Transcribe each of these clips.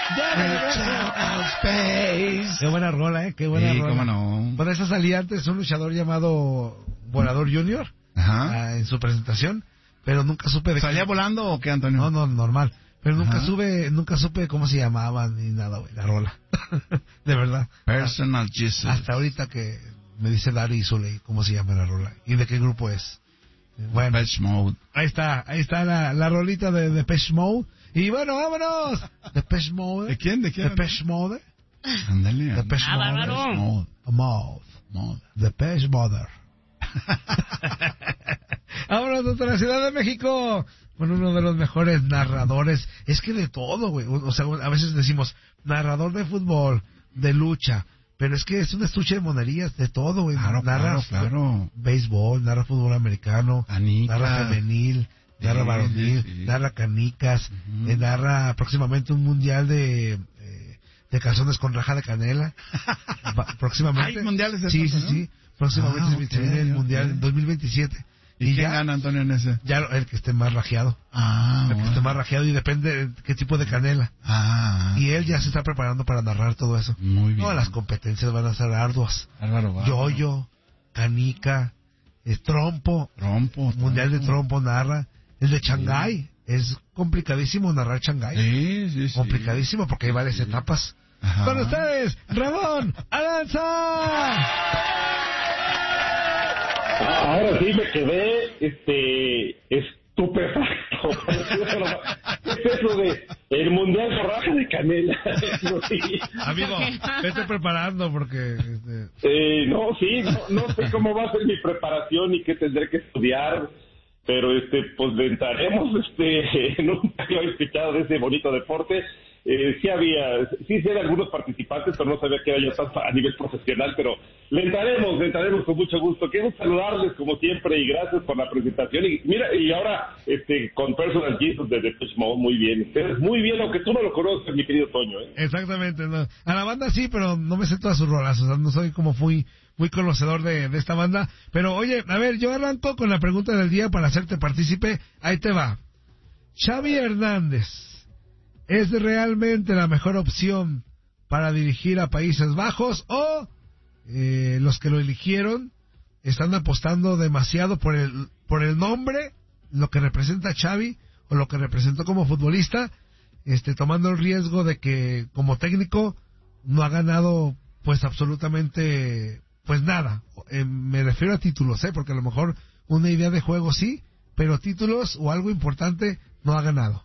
Reach out of space. Qué buena rola, qué buena rola. Cómo no. Por eso salía antes un luchador llamado Volador Junior. Ajá. En su presentación, pero nunca supe de ¿Salía volando o qué, Antonio? No, normal. Pero nunca supe cómo se llamaban ni nada, güey, la rola. De verdad. Personal Jesus. Hasta ahorita que me dice Dari Zuley cómo se llama la rola y de qué grupo es. Bueno, Depeche Mode. ahí está la rolita de Depeche Mode. Y bueno, vámonos. Depeche Mode. ¿De quién? Depeche Mode. Ándale. Depeche Mode. Bárbaro. Mode. Depeche Mode. Vámonos hasta la Ciudad de México. Bueno, uno de los mejores narradores. Es que de todo, güey. O sea, a veces decimos narrador de fútbol, de lucha. Pero es que es un estuche de monerías de todo, güey. Claro. Béisbol, narra fútbol americano, Canicas. narra femenil, narra varonil, sí. narra canicas, narra próximamente un mundial de calzones con raja de canela. Próximamente. ¿Hay mundiales de Sí, eso, sí, no? sí. Próximamente se viene el mundial en 2027. ¿Y quién gana, Antonio, en ese? Ya el que esté más rajeado. El que esté más rajeado y depende de qué tipo de canela. Y él ya se está preparando para narrar todo eso. Muy bien. No, las competencias van a ser arduas. Bárbaro. Yoyo, canica, trompo. Mundial de trompo narra. El de Shanghái. Es complicadísimo narrar Shanghái. Sí. Complicadísimo porque hay varias etapas. Ajá. Con ustedes, Ramón Aranza. Ahora sí me quedé estupefacto. ¿Qué es eso de el mundial de raja de canela? Amigo, vete preparando porque no sé cómo va a ser mi preparación y qué tendré que estudiar, pero pues le entraremos. Nunca había escuchado de ese bonito deporte. Sí sé de algunos participantes, pero no sabía que era yo tanto a nivel profesional, pero le entraremos con mucho gusto. Quiero saludarles como siempre y gracias por la presentación. Y mira, y ahora con Personal Jesus de Depeche Mode, muy bien. Ustedes muy bien, aunque tú no lo conoces, mi querido Toño. Exactamente, no. A la banda sí, pero no me sé todas sus rolas, o sea, no soy como muy conocedor de esta banda. Pero oye, a ver, yo arranco con la pregunta del día para hacerte partícipe. Ahí te va. Xavi Hernández, ¿es realmente la mejor opción para dirigir a Países Bajos o los que lo eligieron están apostando demasiado por el nombre, lo que representa Xavi o lo que representó como futbolista, tomando el riesgo de que como técnico no ha ganado pues absolutamente pues nada? Me refiero a títulos, porque a lo mejor una idea de juego sí, pero títulos o algo importante no ha ganado.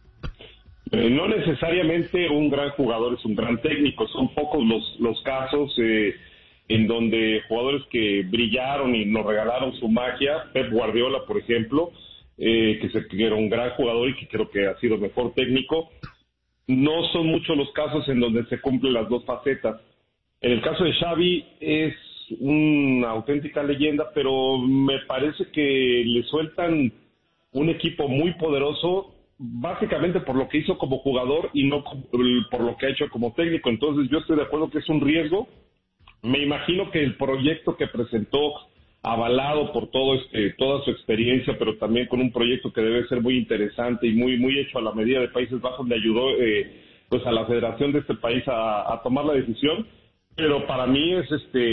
No necesariamente un gran jugador es un gran técnico, son pocos los casos en donde jugadores que brillaron y nos regalaron su magia. Pep Guardiola, por ejemplo, que era un gran jugador y que creo que ha sido mejor técnico. No son muchos los casos en donde se cumplen las dos facetas. En el caso de Xavi es una auténtica leyenda, pero me parece que le sueltan un equipo muy poderoso básicamente por lo que hizo como jugador y no por lo que ha hecho como técnico. Entonces yo estoy de acuerdo que es un riesgo. Me imagino que el proyecto que presentó, avalado por toda su experiencia, pero también con un proyecto que debe ser muy interesante y muy hecho a la medida de Países Bajos, le ayudó pues a la federación de este país a tomar la decisión. Pero para mí es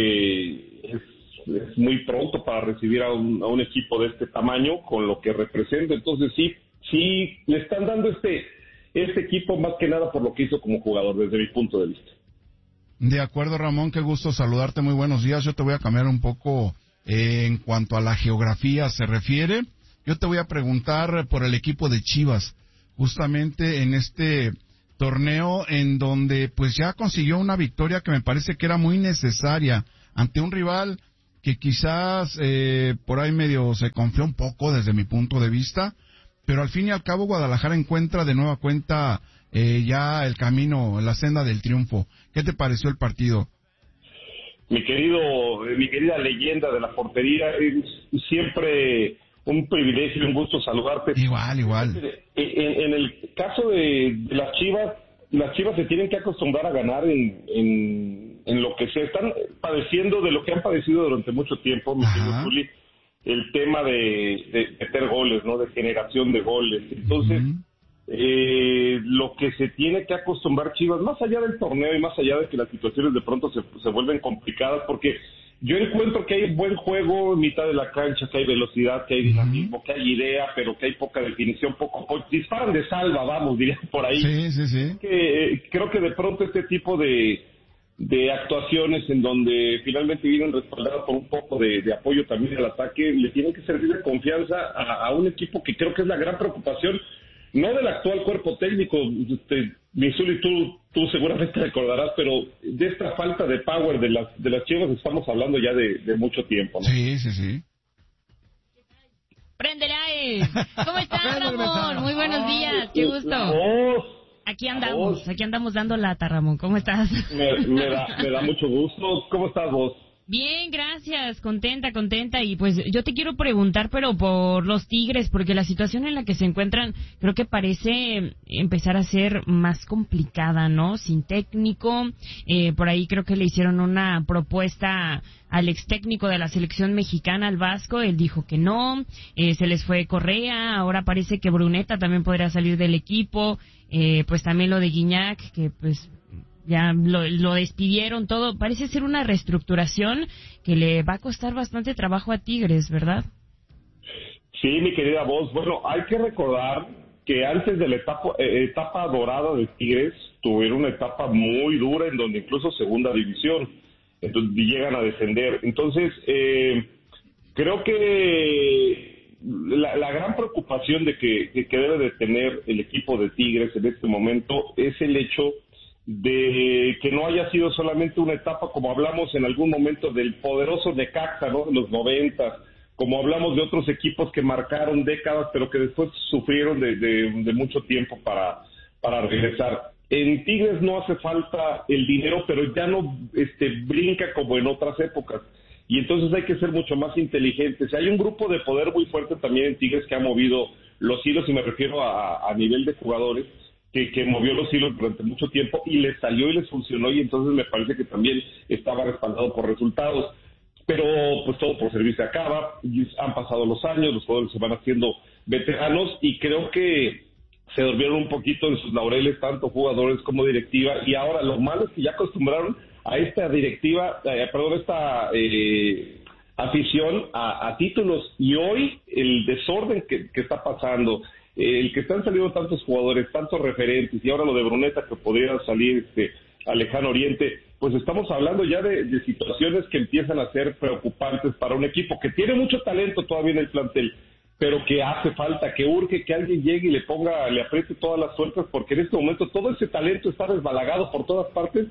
muy pronto para recibir a un equipo de este tamaño con lo que representa. Entonces sí le están dando este equipo más que nada por lo que hizo como jugador, desde mi punto de vista. De acuerdo, Ramón, qué gusto saludarte, muy buenos días. Yo te voy a cambiar un poco en cuanto a la geografía se refiere. Yo te voy a preguntar por el equipo de Chivas, justamente en este torneo en donde pues ya consiguió una victoria que me parece que era muy necesaria ante un rival que quizás por ahí medio se confió un poco desde mi punto de vista, pero al fin y al cabo Guadalajara encuentra de nueva cuenta ya el camino, la senda del triunfo. ¿Qué te pareció el partido? Mi querida leyenda de la portería, siempre un privilegio y un gusto saludarte. Igual. En el caso de las Chivas se tienen que acostumbrar a ganar en lo que se están padeciendo, de lo que han padecido durante mucho tiempo, mi querido Juli, el tema de meter goles, ¿no? De generación de goles. Entonces, lo que se tiene que acostumbrar Chivas, más allá del torneo y más allá de que las situaciones de pronto se vuelven complicadas, porque yo encuentro que hay buen juego en mitad de la cancha, que hay velocidad, que hay dinamismo, que hay idea, pero que hay poca definición, poco disparan de salva, vamos, diría por ahí. Sí. Creo que de pronto este tipo de actuaciones en donde finalmente vienen respaldadas por un poco de apoyo también al ataque, le tienen que servir de confianza a un equipo que creo que es la gran preocupación, no del actual cuerpo técnico, Misuli, tú seguramente recordarás, pero de esta falta de power de las Chivas estamos hablando ya de mucho tiempo, ¿no? Sí. ¡Préndela! ¿Cómo estás, Ramón? Muy buenos días, qué gusto. Aquí andamos dando lata, Ramón. ¿Cómo estás? Me da mucho gusto. ¿Cómo estás vos? Bien, gracias. Contenta. Y pues yo te quiero preguntar, pero por los Tigres, porque la situación en la que se encuentran creo que parece empezar a ser más complicada, ¿no? Sin técnico. Por ahí creo que le hicieron una propuesta al ex técnico de la selección mexicana, al Vasco. Él dijo que no. Se les fue Correa. Ahora parece que Bruneta también podría salir del equipo. Pues también lo de Guiñac, que pues ya lo despidieron, todo. Parece ser una reestructuración que le va a costar bastante trabajo a Tigres, ¿verdad? Sí, mi querida voz. Bueno, hay que recordar que antes de la etapa dorada de Tigres, tuvieron una etapa muy dura en donde incluso segunda división, entonces llegan a descender. Entonces, creo que la gran preocupación de que debe de tener el equipo de Tigres en este momento es el hecho de que no haya sido solamente una etapa, como hablamos en algún momento del poderoso Necaxa, ¿no?, de los 90, como hablamos de otros equipos que marcaron décadas, pero que después sufrieron de mucho tiempo para regresar. En Tigres no hace falta el dinero, pero ya no brinca como en otras épocas. Y entonces hay que ser mucho más inteligentes. Hay un grupo de poder muy fuerte también en Tigres que ha movido los hilos, y me refiero a nivel de jugadores, que movió los hilos durante mucho tiempo y les salió y les funcionó, y entonces me parece que también estaba respaldado por resultados. Pero pues todo por servicio acaba, y han pasado los años, los jugadores se van haciendo veteranos y creo que se durmieron un poquito en sus laureles, tanto jugadores como directiva, y ahora lo malo es que ya acostumbraron a esta directiva, esta afición a títulos, y hoy el desorden que está pasando, el que están saliendo tantos jugadores, tantos referentes, y ahora lo de Bruneta que podría salir al lejano oriente, pues estamos hablando ya de situaciones que empiezan a ser preocupantes para un equipo que tiene mucho talento todavía en el plantel, pero que hace falta, que urge que alguien llegue y le apriete todas las sueltas, porque en este momento todo ese talento está desbalagado por todas partes,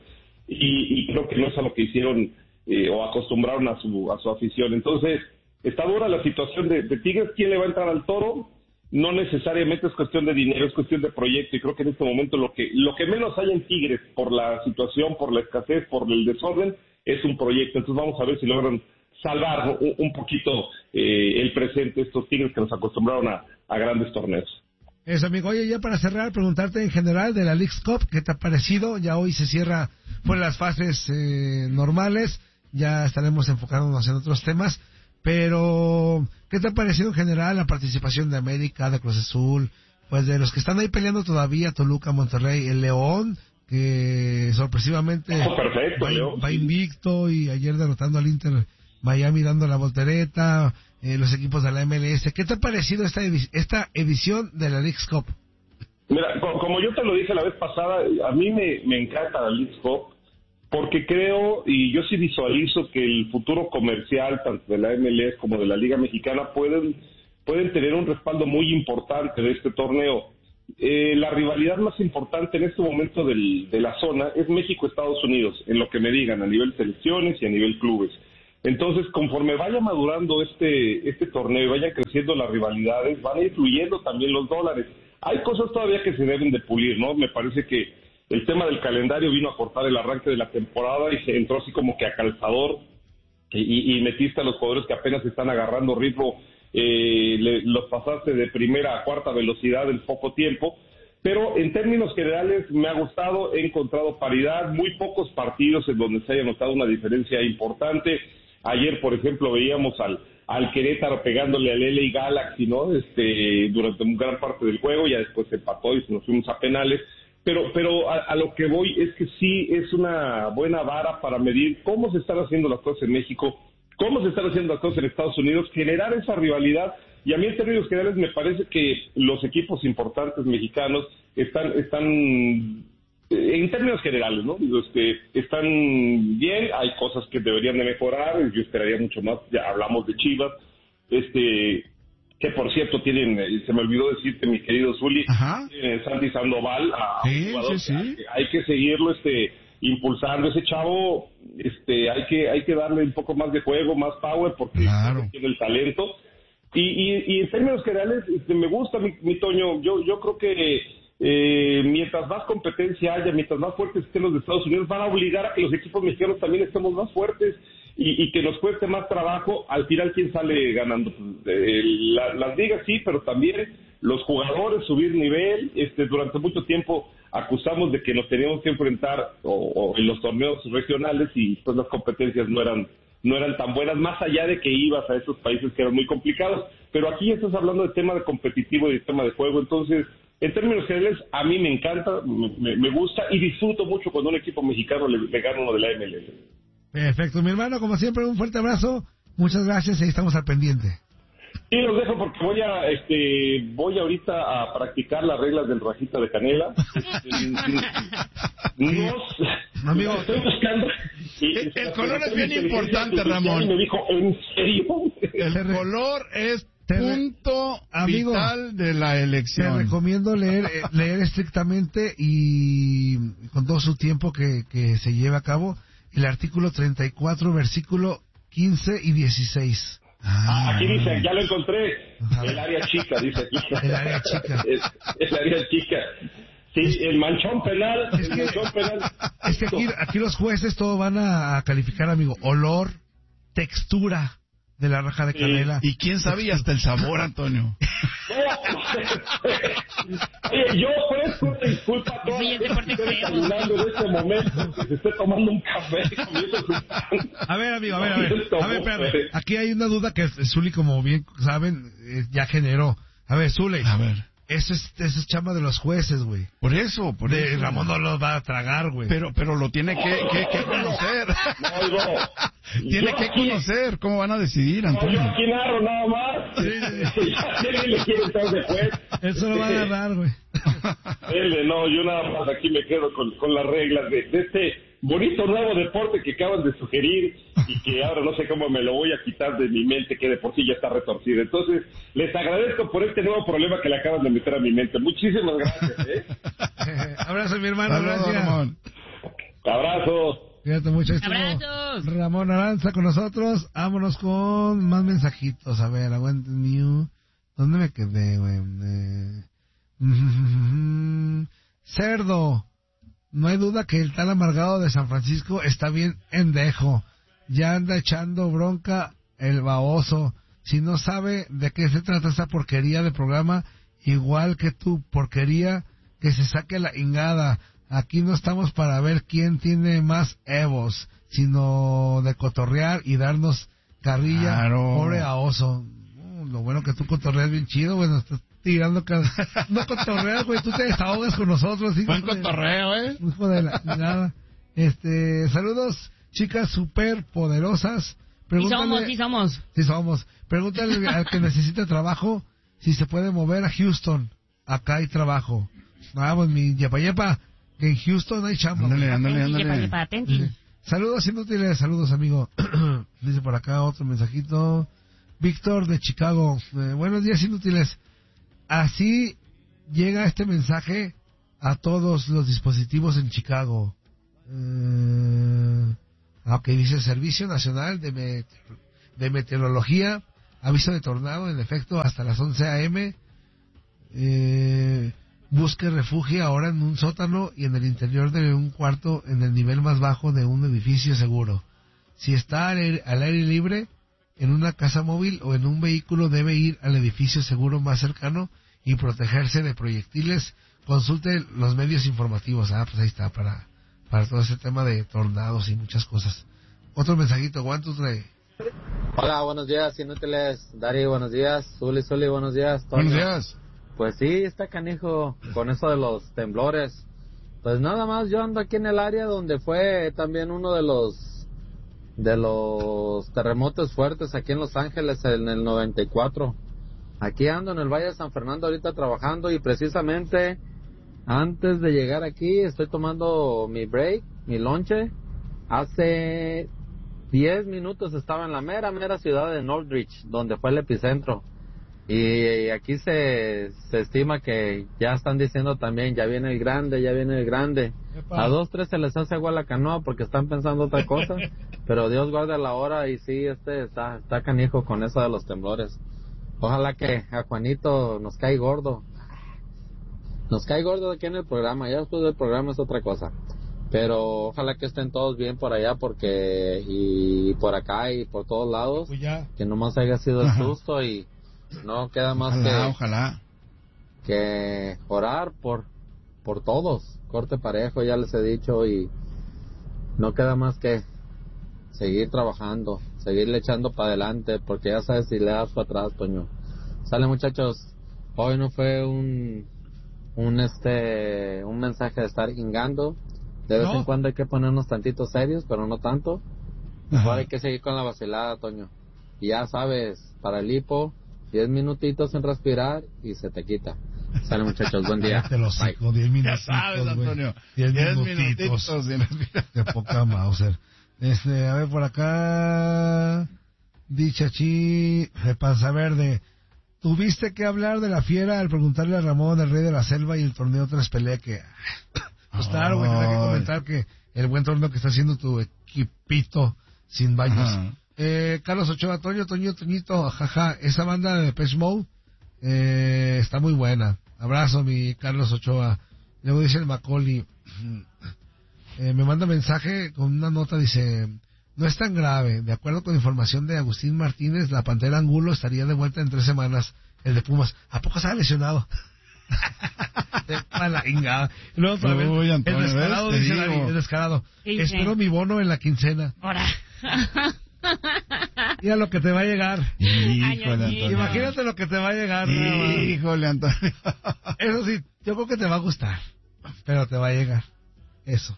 y creo que no es a lo que hicieron o acostumbraron a su afición. Entonces, está dura la situación de Tigres. ¿Quién le va a entrar al toro? No necesariamente es cuestión de dinero, es cuestión de proyecto, y creo que en este momento lo que menos hay en Tigres, por la situación, por la escasez, por el desorden, es un proyecto. Entonces vamos a ver si logran salvar un poquito el presente, estos Tigres que nos acostumbraron a grandes torneos. Eso, amigo. Oye, ya para cerrar, preguntarte en general de la Leagues Cup, ¿qué te ha parecido? Ya hoy se cierra por las fases normales, ya estaremos enfocándonos en otros temas, pero ¿qué te ha parecido en general la participación de América, de Cruz Azul, pues de los que están ahí peleando todavía, Toluca, Monterrey, el León, que sorpresivamente va invicto, y ayer derrotando al Inter Miami dando la voltereta, los equipos de la MLS? ¿Qué te ha parecido esta edición de la Leagues Cup? Mira, como yo te lo dije la vez pasada, a mí me encanta la Leagues Cup, porque creo, y yo sí visualizo que el futuro comercial, tanto de la MLS como de la Liga Mexicana, pueden tener un respaldo muy importante de este torneo. La rivalidad más importante en este momento de la zona es México-Estados Unidos, en lo que me digan, a nivel selecciones y a nivel clubes. Entonces, conforme vaya madurando este torneo y vayan creciendo las rivalidades, van a ir fluyendo también los dólares. Hay cosas todavía que se deben de pulir, ¿no? Me parece que el tema del calendario vino a cortar el arranque de la temporada y se entró así como que a calzador, y metiste a los jugadores que apenas están agarrando ritmo, los pasaste de primera a cuarta velocidad en poco tiempo. Pero en términos generales me ha gustado, he encontrado paridad, muy pocos partidos en donde se haya notado una diferencia importante. Ayer, por ejemplo, veíamos al Querétaro pegándole al LA Galaxy, ¿no? Durante una gran parte del juego, ya después se empató y nos fuimos a penales. Pero a lo que voy es que sí es una buena vara para medir cómo se están haciendo las cosas en México, cómo se están haciendo las cosas en Estados Unidos, generar esa rivalidad. Y a mí en términos generales me parece que los equipos importantes mexicanos están en términos generales, ¿no? Están bien, hay cosas que deberían de mejorar, yo esperaría mucho más, ya hablamos de Chivas, que por cierto tienen, se me olvidó decirte, mi querido Zuli, Santi Sandoval, sí, jugador, sí. hay que seguirlo impulsando. Ese chavo, hay que darle un poco más de juego, más power, porque claro, tiene el talento. Y en términos generales, me gusta, mi Toño, yo creo que mientras más competencia haya, mientras más fuertes estén los de Estados Unidos, van a obligar a que los equipos mexicanos también estemos más fuertes y que nos cueste más trabajo. Al final, ¿quién sale ganando? Las ligas sí, pero también los jugadores, subir nivel. Durante mucho tiempo acusamos de que nos teníamos que enfrentar o en los torneos regionales y pues las competencias no eran tan buenas, más allá de que ibas a esos países que eran muy complicados. Pero aquí estás hablando de tema de competitivo y de tema de juego. Entonces, en términos generales, a mí me encanta, me gusta y disfruto mucho cuando un equipo mexicano le gana uno de la MLS. Perfecto, mi hermano, como siempre, un fuerte abrazo. Muchas gracias y ahí estamos al pendiente. Sí, los dejo porque voy ahorita a practicar las reglas del rajita de canela. Amigo, estoy buscando. El color es bien importante, Ramón. Y me dijo, ¿en serio? El color es punto vital de la elección. Te recomiendo leer estrictamente y con todo su tiempo que se lleve a cabo el artículo 34, versículo 15 y 16. Aquí dice, ya lo encontré, el área chica, dice aquí. El área chica. El área chica. Sí, el manchón penal. Es que aquí los jueces todo van a calificar, amigo. Olor, textura de la raja de canela. Y quién sabe hasta el sabor, Antonio. Oye, yo ofrezco una disculpa a todos los que estén desayunando en este momento, que se esté tomando un café, comiendo su pan. A ver, amigo, a ver, espérame. Aquí hay una duda que Zuli, como bien saben, ya generó. A ver, Zuli. A ver. Eso es chamba de los jueces, güey. Por eso. Ramón no lo va a tragar, güey. Pero lo tiene que conocer. No, tiene que conocer. ¿Cómo van a decidir, Antonio? Yo aquí narro nada más. Sí. ¿Quién le quiere estar de juez? Eso lo va a agarrar, güey. No, yo nada más aquí me quedo con las reglas de este bonito nuevo deporte que acaban de sugerir y que ahora no sé cómo me lo voy a quitar de mi mente, que de por sí ya está retorcida. Entonces, les agradezco por este nuevo problema que le acaban de meter a mi mente. Muchísimas gracias. Abrazo, mi hermano. Saludos, gracias. Ramón. Abrazo. Cuídate mucho. Abrazos. Ramón Aranza con nosotros. Vámonos con más mensajitos. A ver, aguanten mío. ¿Dónde me quedé, güey? Cerdo. No hay duda que el tal amargado de San Francisco está bien endejo. Ya anda echando bronca el baboso. Si no sabe de qué se trata esa porquería de programa, igual que tu porquería, que se saque la ingada. Aquí no estamos para ver quién tiene más evos, sino de cotorrear y darnos carrilla. Claro. Pobre a oso. Lo bueno que tú cotorreas bien chido, güey. Nos estás tirando no cotorreas, güey. Tú te desahogas con nosotros. Buen cotorreo, Hijo de la nada. Saludos, chicas super poderosas. Sí somos. Pregúntale al que necesita trabajo si se puede mover a Houston. Acá hay trabajo. Vamos, mi yepa, que en Houston hay chamba. Ándale. Saludos inútiles, saludos, amigo. Dice por acá otro mensajito. Víctor de Chicago. Buenos días, inútiles. Así llega este mensaje a todos los dispositivos en Chicago. Ok, dice Servicio Nacional de Meteorología. Aviso de tornado, en efecto, hasta las 11 a.m. Busque refugio ahora en un sótano y en el interior de un cuarto en el nivel más bajo de un edificio seguro. Si está al aire libre, en una casa móvil o en un vehículo, debe ir al edificio seguro más cercano y protegerse de proyectiles. Consulte los medios informativos. Pues ahí está, para todo ese tema de tornados y muchas cosas. Otro mensajito, ¿cuántos trae? Hola, buenos días, inútiles. Dari, buenos días. Zuli, buenos días. Toño. Buenos días. Pues sí, está canijo con eso de los temblores. Pues nada más, yo ando aquí en el área donde fue también uno de los terremotos fuertes aquí en Los Ángeles en el 94. Aquí ando en el Valle de San Fernando ahorita trabajando y precisamente antes de llegar aquí estoy tomando mi break, mi lonche. Hace 10 minutos estaba en la mera ciudad de Northridge, donde fue el epicentro. Y aquí se estima que ya están diciendo también, ya viene el grande. Epa. A 2, 3 se les hace agua la canoa porque están pensando otra cosa, pero Dios guarda la hora y sí, está canijo con eso de los temblores. Ojalá que a Juanito nos cae gordo. Nos cae gordo aquí en el programa, ya después del programa es otra cosa. Pero ojalá que estén todos bien por allá y por acá y por todos lados. Pues ya. Que nomás haya sido el susto y no queda más Ojalá. que orar por todos. Corte parejo, ya les he dicho, y no queda más que seguir trabajando, seguirle echando para adelante, porque ya sabes si le das para atrás, Toño. Sale, muchachos, hoy no fue un mensaje de estar ingando. De vez en cuando hay que ponernos tantitos serios, pero no tanto. Ahora hay que seguir con la vacilada, Toño. Y ya sabes, para el hipo, 10 minutitos sin respirar y se te quita. Sale, muchachos, buen día. Te los saco, 10 minutitos. Ya sabes, Antonio. 10 minutitos sin respirar. de poca Mauser. A ver, por acá. Dichachi, de Panza Verde. ¿Tuviste que hablar de la fiera al preguntarle a Ramón, el rey de la selva y el torneo tras pelea que... Pues claro, güey, hay que comentar que el buen torneo que está haciendo tu equipito sin baños. Carlos Ochoa, Toñito, jaja, esa banda de Depeche Mode está muy buena. Abrazo, mi Carlos Ochoa. Luego dice el Macaulay, me manda mensaje con una nota, dice, no es tan grave. De acuerdo con información de Agustín Martínez, la Pantera Angulo estaría de vuelta en 3 semanas. El de Pumas, ¿a poco se ha lesionado? La ingada. Luego otra vez, Uy, Antonio, el descarado, ¿ves? dice Te digo. el descarado. Sí, Espero mi bono en la quincena. Ahora. Mira lo que te va a llegar. Híjole, Ay, Antonio. Imagínate lo que te va a llegar. nada más. Híjole, Antonio. Eso sí, yo creo que te va a gustar, pero te va a llegar. Eso.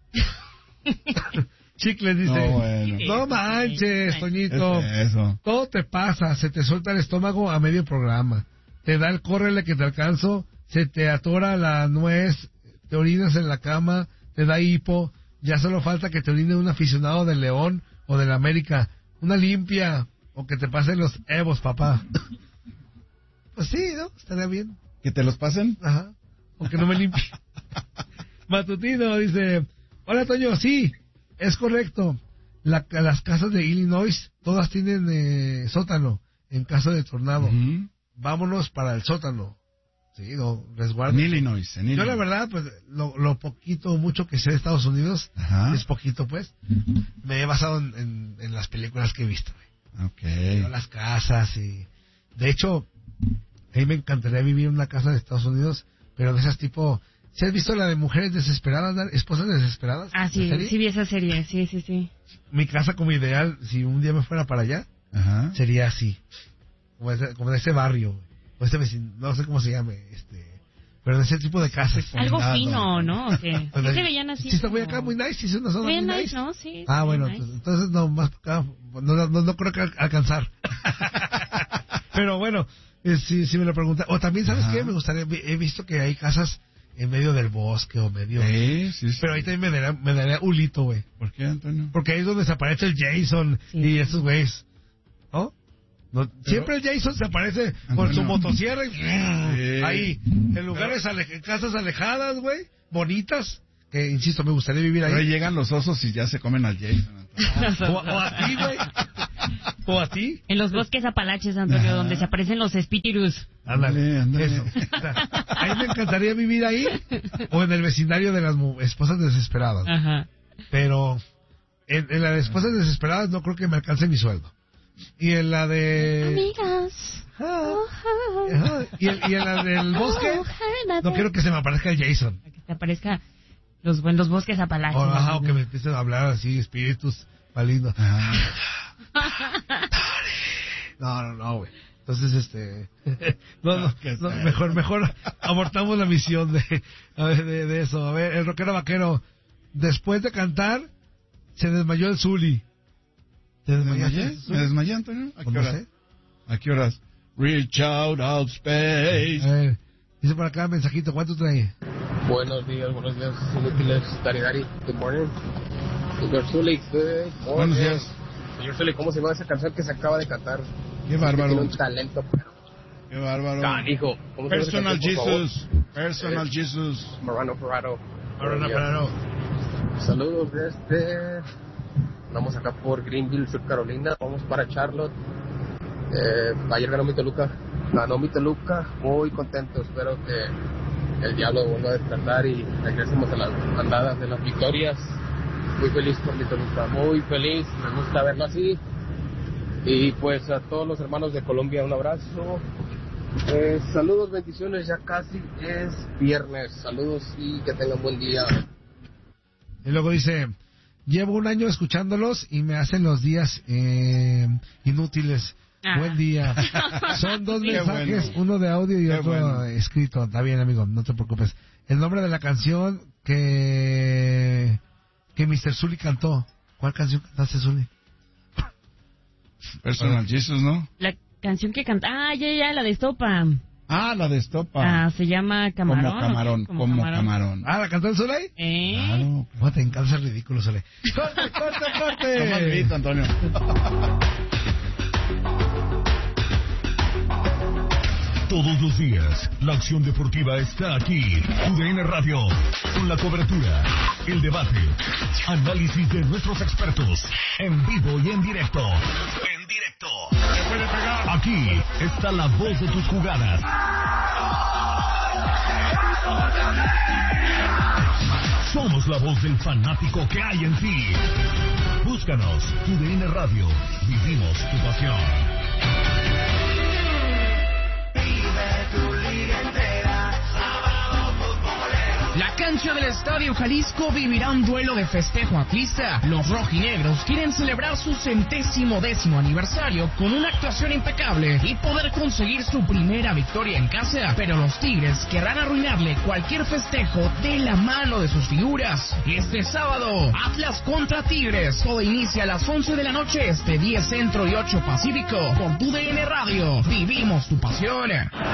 Chicles dice, No, bueno. no manches, Toñito. Eso. Todo te pasa, se te suelta el estómago a medio programa. Te da el córrele que te alcanzo, se te atora la nuez, te orinas en la cama, te da hipo, ya solo falta que te orine un aficionado del León o del América, una limpia, o que te pasen los Evos, papá. Pues sí, ¿no? Estaría bien. ¿Que te los pasen? Ajá. O que no me limpie. Matutino dice, hola Toño, sí, es correcto. Las casas de Illinois, todas tienen sótano en caso de tornado. Ujú. Vámonos para el sótano. Sí, no, resguardo. En Illinois. Yo la verdad, pues, lo poquito o mucho que sé de Estados Unidos, Ajá. es poquito, pues, me he basado en las películas que he visto. Ok. Las casas y... De hecho, a mí me encantaría vivir en una casa de Estados Unidos, pero de esas tipo... ¿Sí has visto la de mujeres desesperadas, esposas desesperadas? Ah, sí, ¿La serie? sí vi esa serie, sí. Mi casa como ideal, si un día me fuera para allá, Ajá. sería así. Como de ese barrio, o este vecino, no sé cómo se llame, pero de ese tipo de casas. Algo fino, ¿no? ¿O qué? Pero ¿Sí se veían así? Sí, está muy como- acá, muy nice, sí, es una zona Bien muy nice, nice. ¿no? Sí. Ah, sí, bueno, nice. entonces no, más para acá, no creo que alcanzar. Pero bueno, si me lo preguntan. O también, ¿sabes Ajá. qué? Me gustaría, he visto que hay casas en medio del bosque o medio... Sí. Pero ahí también me daría hulito, güey. ¿Por qué, Antonio? Porque ahí es donde se aparece el Jason Sí. y esos güeyes. ¿No? Siempre el Jason se aparece con su motosierra y... Ahí, en lugares, en casas alejadas, güey, bonitas, que, insisto, me gustaría vivir Pero ahí ahí. llegan los osos y ya se comen al Jason, Antonio. O a ti, güey. O a ti. En los bosques apalaches, Antonio, Ajá. donde se aparecen los espíritus. Ándale. Eso. O sea, ahí me encantaría vivir ahí o en el vecindario de las esposas desesperadas. Ajá. Pero en la de esposas desesperadas no creo que me alcance mi sueldo. Y en la de... Amigas. Ajá. Y en la del bosque no quiero que se me aparezca el Jason. Que te aparezca los bosques apalaches. O que me empiecen a hablar así, espíritus malignos. Ajá. No, güey. Entonces, mejor abortamos la misión de eso. A ver, el rockero vaquero, después de cantar, se desmayó el Zuli. ¿Me desmayé, Antonio? ¿A qué horas? Reach out space. A ver, dice por acá mensajito, ¿cuánto trae? Buenos días, inútiles, Dari. Good morning. Señor Zuli, buenos días. Señor Zuli, ¿cómo se llama esa canción que se acaba de cantar? Qué bárbaro. Tiene un talento, pero... Qué bárbaro. Canijo. Personal Jesus. Personal Jesus. Marrano Ferraro. Saludos Vamos acá por Greenville, Sur Carolina. Vamos para Charlotte. Ayer ganó mi Toluca. Muy contento. Espero que el diablo vuelva a despertar y regresemos a las andadas de las victorias. Muy feliz por mi Toluca. Muy feliz. Me gusta verlo así. Y pues a todos los hermanos de Colombia, un abrazo. Saludos, bendiciones. Ya casi es viernes. Saludos y que tengan buen día. Y luego dice... Llevo un año escuchándolos y me hacen los días inútiles. Buen día. Son dos mensajes, uno de audio y otro escrito. Está bien, amigo, no te preocupes. El nombre de la canción que Mr. Zuli cantó. ¿Cuál canción cantaste, Zuli? Personal Jesus, ¿no? La canción que canta... ya, la de Estopa. La de Estopa. Se llama Camarón. Como camarón. ¿La cantó el Zuli? Claro. ¿Cómo te encanta el ridículo, Zuli? ¡Corte! Toma el grito, Antonio. Todos los días, la acción deportiva está aquí. UDN Radio, con la cobertura, el debate, análisis de nuestros expertos, en vivo y en directo. Aquí está la voz de tus jugadas. Somos la voz del fanático que hay en ti. Búscanos, UDN Radio, vivimos tu pasión. La cancha del Estadio Jalisco vivirá un duelo de festejo atlista. Los rojinegros quieren celebrar su 110º aniversario con una actuación impecable y poder conseguir su primera victoria en casa. Pero los Tigres querrán arruinarle cualquier festejo de la mano de sus figuras. Este sábado, Atlas contra Tigres. Todo inicia a las 11 de la noche, 10 Centro y 8 Pacífico. Por tu DN Radio, vivimos tu pasión.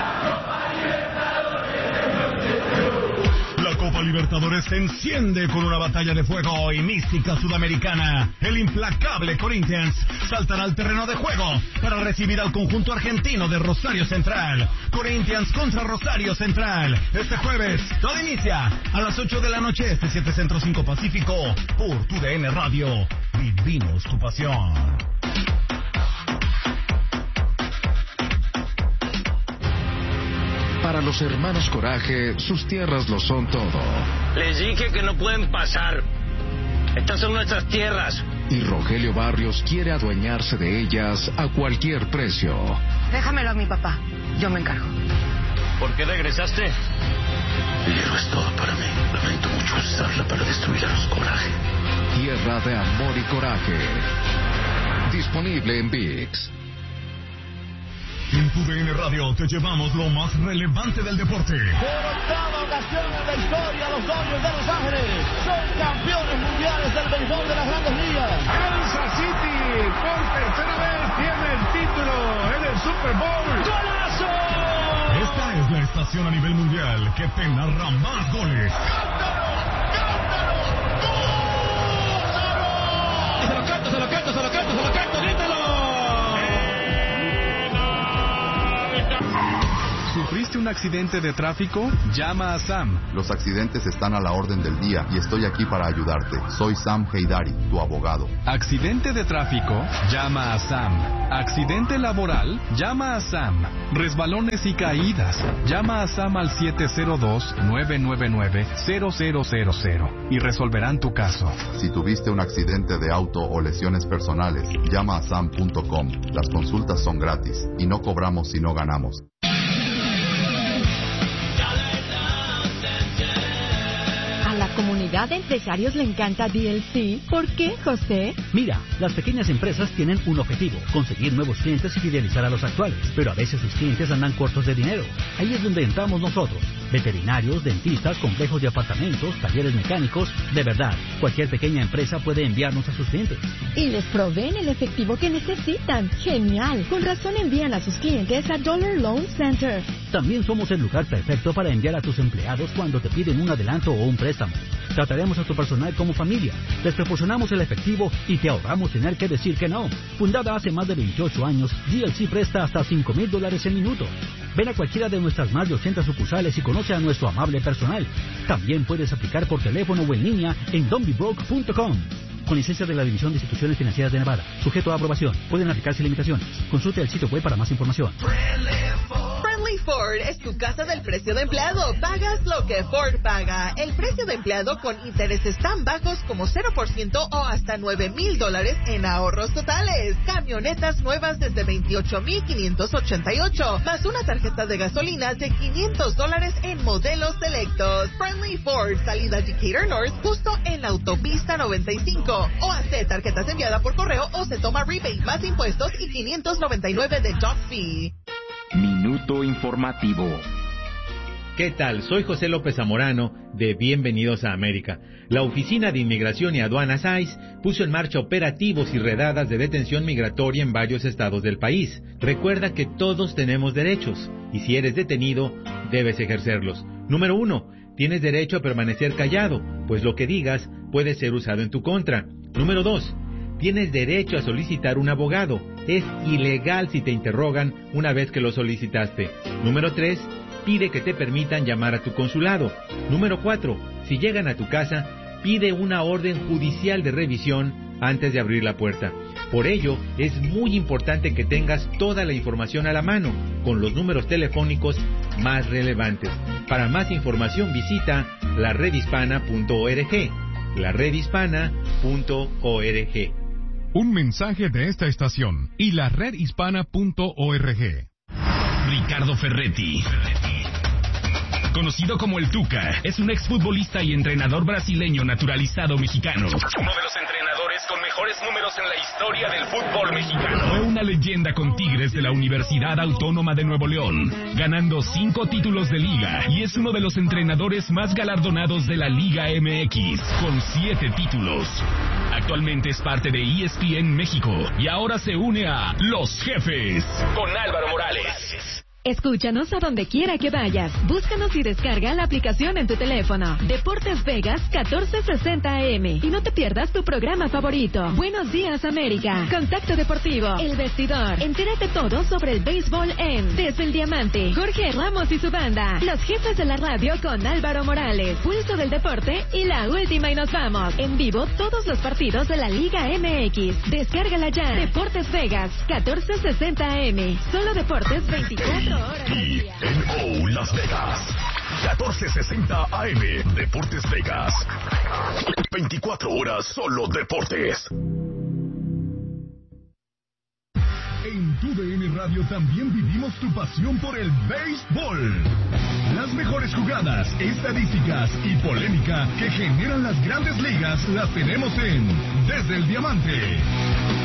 La Copa Libertadores se enciende con una batalla de fuego y mística sudamericana. El implacable Corinthians saltará al terreno de juego para recibir al conjunto argentino de Rosario Central. Corinthians contra Rosario Central. Este jueves, todo inicia a las 8 de la noche, 7 Centro 5 Pacífico. Por tu DN Radio, vivimos tu pasión. Para los hermanos Coraje, sus tierras lo son todo. Les dije que no pueden pasar. Estas son nuestras tierras. Y Rogelio Barrios quiere adueñarse de ellas a cualquier precio. Déjamelo a mi papá, yo me encargo. ¿Por qué regresaste? Dinero es todo para mí. Lamento mucho usarla para destruir a los Coraje. Tierra de amor y coraje. Disponible en ViX. En tu DN Radio te llevamos lo más relevante del deporte. Por octava ocasión en la historia, los Dodgers de Los Ángeles son campeones mundiales del béisbol de las Grandes Ligas. Kansas City por tercera vez tiene el título en el Super Bowl. ¡Golazo! Esta es la estación a nivel mundial que te narra más goles. ¡Cántalo! ¡Se lo canto, grítalo! ¿Sufriste un accidente de tráfico? Llama a Sam. Los accidentes están a la orden del día y estoy aquí para ayudarte. Soy Sam Heydari, tu abogado. ¿Accidente de tráfico? Llama a Sam. ¿Accidente laboral? Llama a Sam. ¿Resbalones y caídas? Llama a Sam al 702-999-0000 y resolverán tu caso. Si tuviste un accidente de auto o lesiones personales, llama a sam.com. Las consultas son gratis y no cobramos si no ganamos. A la comunidad de empresarios le encanta DLC. ¿Por qué, José? Mira, las pequeñas empresas tienen un objetivo, conseguir nuevos clientes y fidelizar a los actuales, pero a veces sus clientes andan cortos de dinero. Ahí es donde entramos nosotros. Veterinarios, dentistas, complejos de apartamentos, talleres mecánicos. De verdad, cualquier pequeña empresa puede enviarnos a sus clientes. Y les proveen el efectivo que necesitan. ¡Genial! Con razón envían a sus clientes a Dollar Loan Center. También somos el lugar perfecto para enviar a tus empleados cuando te piden un adelanto o un préstamo. Trataremos a tu personal como familia, les proporcionamos el efectivo y te ahorramos tener que decir que no. Fundada hace más de 28 años, DLC presta hasta $5,000 en minuto. Ven a cualquiera de nuestras más de 80 sucursales y conoce a nuestro amable personal. También puedes aplicar por teléfono o en línea en don'tbebroke.com. Con licencia de la División de Instituciones Financieras de Nevada. Sujeto a aprobación. Pueden aplicarse limitaciones. Consulte el sitio web para más información. Friendly Ford es tu casa del precio de empleado. Pagas lo que Ford paga. El precio de empleado con intereses tan bajos como 0% o hasta $9,000 en ahorros totales. Camionetas nuevas desde $28,588, más una tarjeta de gasolina de $500 en modelos selectos. Friendly Ford, salida Decatur North, justo en la autopista 95. O hace tarjetas enviadas por correo o se toma rebate más impuestos y $599 de dock fee. Minuto informativo. ¿Qué tal? Soy José López Zamorano de Bienvenidos a América. La Oficina de Inmigración y Aduanas ICE puso en marcha operativos y redadas de detención migratoria en varios estados del país. Recuerda que todos tenemos derechos y si eres detenido, debes ejercerlos. Número 1. Tienes derecho a permanecer callado, pues lo que digas puede ser usado en tu contra. Número 2. Tienes derecho a solicitar un abogado. Es ilegal si te interrogan una vez que lo solicitaste. Número 3. Pide que te permitan llamar a tu consulado. Número 4. Si llegan a tu casa, pide una orden judicial de revisión antes de abrir la puerta. Por ello, es muy importante que tengas toda la información a la mano, con los números telefónicos más relevantes. Para más información visita laredhispana.org. laredhispana.org. Un mensaje de esta estación y laredhispana.org. Ricardo Ferretti, conocido como el Tuca, es un exfutbolista y entrenador brasileño naturalizado mexicano. Uno de los entrenadores con mejores números en la historia del fútbol mexicano. Fue una leyenda con Tigres de la Universidad Autónoma de Nuevo León, ganando 5 títulos de liga, y es uno de los entrenadores más galardonados de la Liga MX, con 7 títulos. Actualmente es parte de ESPN México y ahora se une a Los Jefes con Álvaro Morales. Escúchanos a donde quiera que vayas. Búscanos y descarga la aplicación en tu teléfono. Deportes Vegas 1460 AM. Y no te pierdas tu programa favorito. Buenos días, América. Contacto Deportivo. El Vestidor. Entérate todo sobre el béisbol en Desde el Diamante. Jorge Ramos y su banda. Los Jefes de la Radio con Álvaro Morales. Pulso del Deporte y la última y nos vamos. En vivo todos los partidos de la Liga MX. Descárgala ya. Deportes Vegas 1460 AM. Solo deportes 24 TNO Las Vegas 1460 AM. Deportes Vegas 24 horas solo deportes. En TUDN Radio también vivimos tu pasión por el béisbol. Las mejores jugadas, estadísticas y polémica que generan las grandes ligas las tenemos en Desde el Diamante.